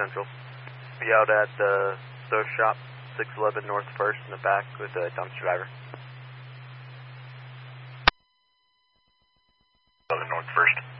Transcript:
Central. Be out at the thrift shop, 611 North 1st in the back with a dumpster driver. 11 North 1st.